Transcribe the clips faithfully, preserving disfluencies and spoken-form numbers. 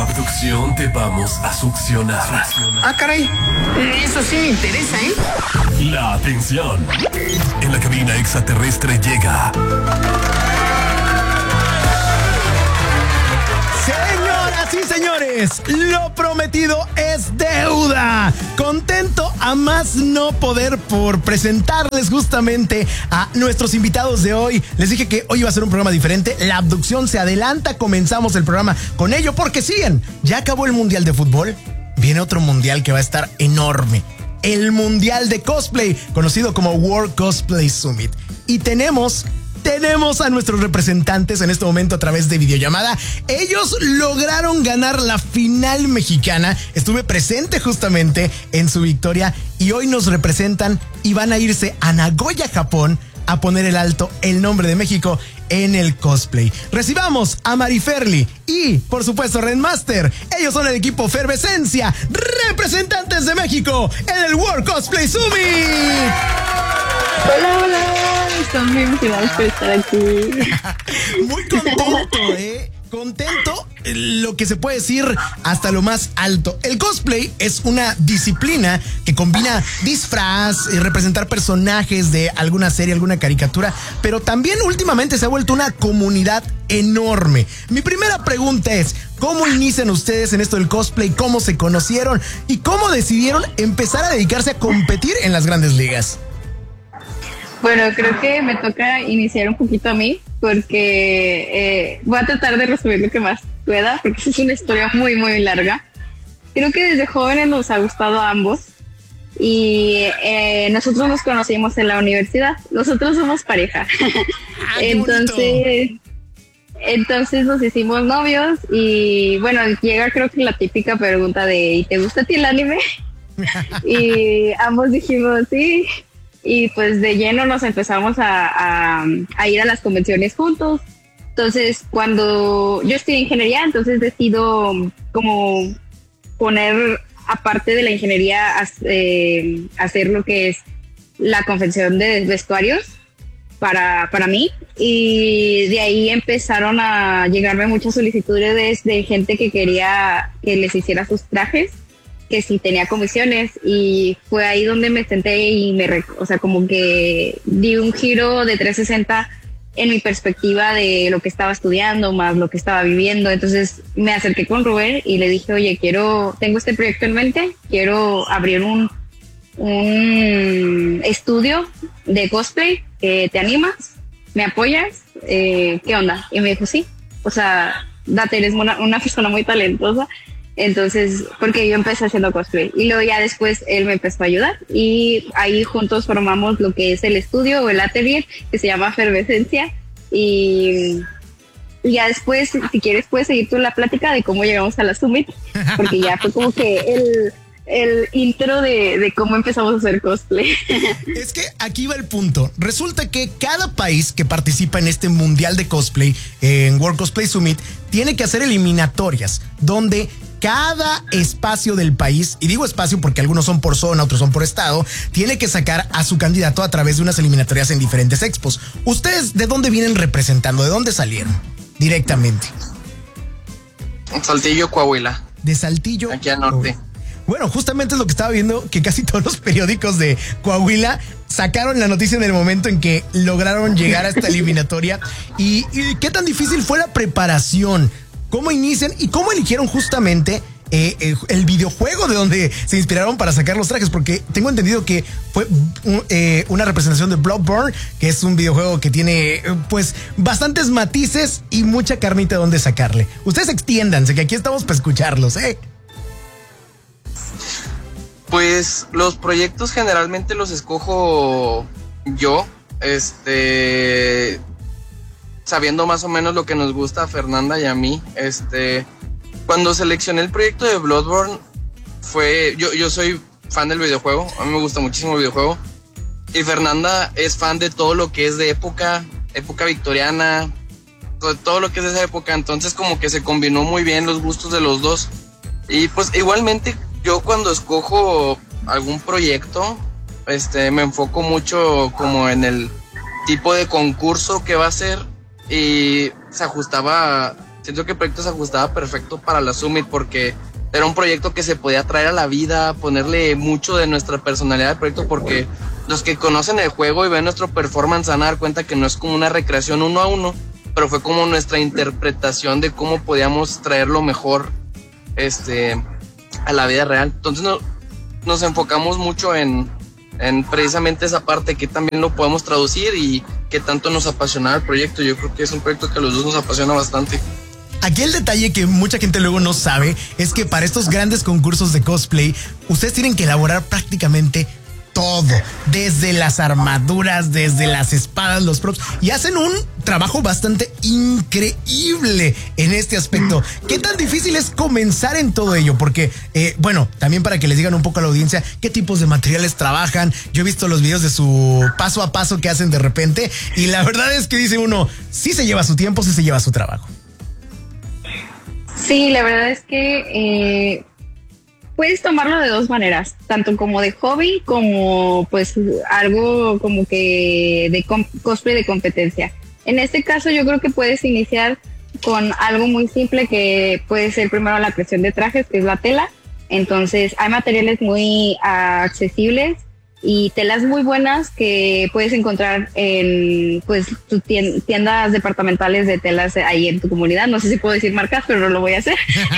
abducción te vamos a succionar. Ah, caray. Eso sí me interesa, ¿eh? La atención. En la cabina extraterrestre llega. Señoras y señores, lo prometido es deuda. Contento a más no poder por presentarles justamente a nuestros invitados de hoy. Les dije que hoy iba a ser un programa diferente. La abducción se adelanta. Comenzamos el programa con ello porque siguen. Ya acabó el Mundial de Fútbol. Viene otro Mundial que va a estar enorme. El Mundial de Cosplay, conocido como World Cosplay Summit. Y tenemos... Tenemos a nuestros representantes en este momento a través de videollamada. Ellos lograron ganar la final mexicana. Estuve presente justamente en su victoria y hoy nos representan y van a irse a Nagoya, Japón, a poner el alto el nombre de México en el cosplay. Recibamos a Mariferli y, por supuesto, Renmaster. Ellos son el equipo Fervescencia, representantes de México en el World Cosplay Summit. Hola, hola, estamos muy emocionados por estar aquí. Muy contento, ¿eh? Contento, lo que se puede decir hasta lo más alto. El cosplay es una disciplina que combina disfraz, y representar personajes de alguna serie, alguna caricatura, pero también últimamente se ha vuelto una comunidad enorme. Mi primera pregunta es, ¿cómo inician ustedes en esto del cosplay? ¿Cómo se conocieron? ¿Y cómo decidieron empezar a dedicarse a competir en las grandes ligas? Bueno, creo que me toca iniciar un poquito a mí porque eh, voy a tratar de resumir lo que más pueda porque es una historia muy, muy larga. Creo que desde jóvenes nos ha gustado a ambos y eh, nosotros nos conocimos en la universidad. Nosotros somos pareja. Ah, entonces, entonces nos hicimos novios y bueno, llega creo que la típica pregunta de ¿y te gusta a ti el anime? Y ambos dijimos sí. Y pues de lleno nos empezamos a, a, a ir a las convenciones juntos. Entonces, cuando yo estudié ingeniería, entonces decido como poner, aparte de la ingeniería, eh, hacer lo que es la convención de vestuarios para, para mí. Y de ahí empezaron a llegarme muchas solicitudes de, de gente que quería que les hiciera sus trajes, que si tenía comisiones, y fue ahí donde me senté y me, o sea, como que di un giro de trescientos sesenta en mi perspectiva de lo que estaba estudiando más lo que estaba viviendo. Entonces me acerqué con Rubén y le dije, oye, quiero, tengo este proyecto en mente, quiero abrir un, un estudio de cosplay, eh, ¿te animas? ¿Me apoyas? Eh, ¿qué onda? Y me dijo, sí, o sea, date, eres una, una persona muy talentosa. Entonces, porque yo empecé haciendo cosplay y luego ya después él me empezó a ayudar y ahí juntos formamos lo que es el estudio o el atelier que se llama Fervescencia y, y ya después, si quieres, puedes seguir tú la plática de cómo llegamos a la Summit, porque ya fue como que el, el intro de, de cómo empezamos a hacer cosplay. Es que aquí va el punto. Resulta que cada país que participa en este mundial de cosplay, en World Cosplay Summit, tiene que hacer eliminatorias donde cada espacio del país, y digo espacio porque algunos son por zona, otros son por estado, tiene que sacar a su candidato a través de unas eliminatorias en diferentes expos. ¿Ustedes de dónde vienen representando? ¿De dónde salieron directamente? Saltillo, Coahuila. De Saltillo. Aquí al norte. Bueno, justamente es lo que estaba viendo, que casi todos los periódicos de Coahuila sacaron la noticia en el momento en que lograron llegar a esta eliminatoria. ¿Y, y qué tan difícil fue la preparación? ¿Cómo inician y cómo eligieron justamente eh, eh, el videojuego de donde se inspiraron para sacar los trajes? Porque tengo entendido que fue eh, una representación de Bloodborne, que es un videojuego que tiene pues bastantes matices y mucha carnita donde sacarle. Ustedes extiéndanse, que aquí estamos para escucharlos, ¿eh? Pues los proyectos generalmente los escojo yo, este... sabiendo más o menos lo que nos gusta a Fernanda y a mí. Este, cuando seleccioné el proyecto de Bloodborne, fue, yo, yo soy fan del videojuego, a mí me gusta muchísimo el videojuego, y Fernanda es fan de todo lo que es de época, época victoriana, todo, todo lo que es de esa época, entonces como que se combinó muy bien los gustos de los dos. Y pues igualmente yo cuando escojo algún proyecto, este, me enfoco mucho como en el tipo de concurso que va a ser, y se ajustaba siento que el proyecto se ajustaba perfecto para la Summit porque era un proyecto que se podía traer a la vida, ponerle mucho de nuestra personalidad al proyecto, porque los que conocen el juego y ven nuestro performance van a dar cuenta que no es como una recreación uno a uno, pero fue como nuestra interpretación de cómo podíamos traerlo mejor este, a la vida real. Entonces no, nos enfocamos mucho en, en precisamente esa parte, que también lo podemos traducir y que tanto nos apasionaba el proyecto. Yo creo que es un proyecto que a los dos nos apasiona bastante. Aquí el detalle que mucha gente luego no sabe es que para estos grandes concursos de cosplay, ustedes tienen que elaborar prácticamente todo, desde las armaduras, desde las espadas, los props, y hacen un trabajo bastante increíble en este aspecto. ¿Qué tan difícil es comenzar en todo ello? Porque, eh, bueno, también para que les digan un poco a la audiencia qué tipos de materiales trabajan. Yo he visto los videos de su paso a paso que hacen de repente, y la verdad es que dice uno, sí se lleva su tiempo, sí se lleva su trabajo. Sí, la verdad es que eh, puedes tomarlo de dos maneras, tanto como de hobby como pues algo como que de cosplay de competencia. En este caso yo creo que puedes iniciar con algo muy simple, que puede ser primero la creación de trajes, que es la tela. Entonces hay materiales muy accesibles y telas muy buenas que puedes encontrar en pues tus tiendas departamentales de telas ahí en tu comunidad. No sé si puedo decir marcas, pero no lo voy a hacer.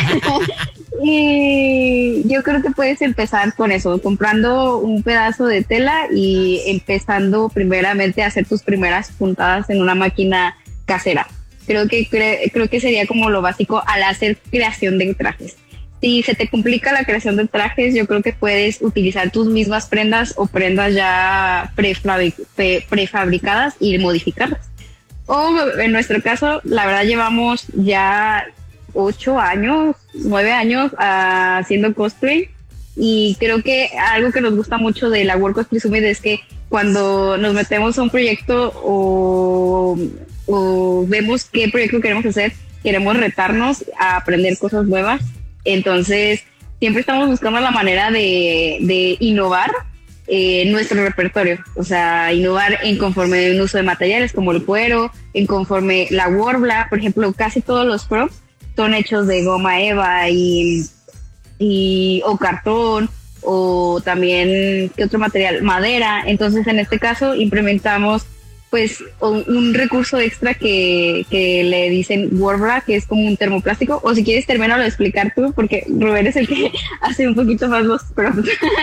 Y yo creo que puedes empezar con eso, comprando un pedazo de tela y empezando primeramente a hacer tus primeras puntadas en una máquina casera. Creo que cre- creo que sería como lo básico al hacer creación de trajes. Si se te complica la creación de trajes, yo creo que puedes utilizar tus mismas prendas o prendas ya prefabricadas y modificarlas. O en nuestro caso, la verdad llevamos ya ocho años, nueve años uh, haciendo cosplay, y creo que algo que nos gusta mucho de la World Cosplay Summit es que cuando nos metemos a un proyecto o, o vemos qué proyecto queremos hacer, queremos retarnos a aprender cosas nuevas. Entonces, siempre estamos buscando la manera de, de innovar eh, nuestro repertorio. O sea, innovar en conforme un uso de materiales como el cuero, en conforme la Worbla, por ejemplo, casi todos los props son hechos de goma eva y, y o cartón, o también, ¿qué otro material? Madera. Entonces, en este caso, implementamos pues un recurso extra que, que le dicen Worbla, que es como un termoplástico. O si quieres, termínalo de explicar tú, porque Rubén es el que hace un poquito más los props.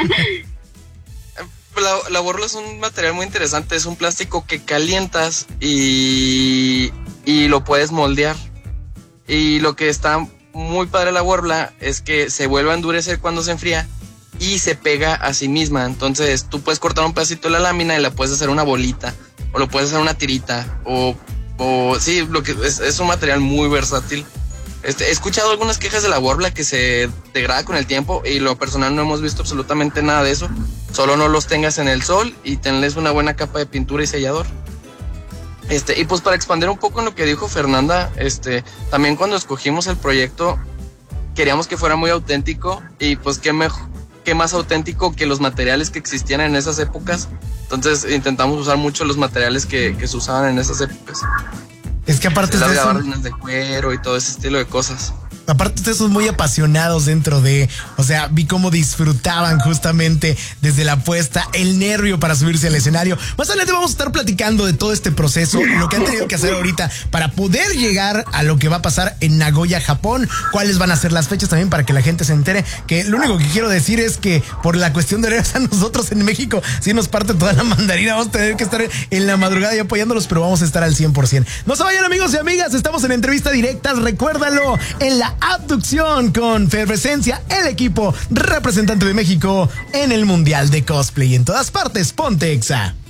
La, la Worbla es un material muy interesante, es un plástico que calientas y, y lo puedes moldear. Y lo que está muy padre de la Worbla es que se vuelve a endurecer cuando se enfría y se pega a sí misma. Entonces tú puedes cortar un pedacito de la lámina y la puedes hacer una bolita, o lo puedes hacer una tirita, o, o sí, lo que es, es un material muy versátil. Este, he escuchado algunas quejas de la Worbla que se degrada con el tiempo, y lo personal no hemos visto absolutamente nada de eso. Solo no los tengas en el sol y tenles una buena capa de pintura y sellador. Este, y pues para expandir un poco en lo que dijo Fernanda, este, también cuando escogimos el proyecto queríamos que fuera muy auténtico, y pues qué mejor, qué más auténtico que los materiales que existían en esas épocas. Entonces intentamos usar mucho los materiales que, que se usaban en esas épocas. Es que aparte las de eso, gabardines de cuero y todo ese estilo de cosas. Aparte ustedes son muy apasionados dentro de, o sea, vi cómo disfrutaban justamente desde la puesta, el nervio para subirse al escenario. Más adelante vamos a estar platicando de todo este proceso, lo que han tenido que hacer ahorita para poder llegar a lo que va a pasar en Nagoya, Japón, cuáles van a ser las fechas también para que la gente se entere. Que lo único que quiero decir es que por la cuestión de horarios a nosotros en México sí nos parte toda la mandarina, vamos a tener que estar en la madrugada y apoyándolos, pero vamos a estar al cien por ciento. No se vayan, amigos y amigas, estamos en entrevista directa, recuérdalo, en la Abducción con Fervescencia, el equipo representante de México en el Mundial de Cosplay. En todas partes, ponte Exa.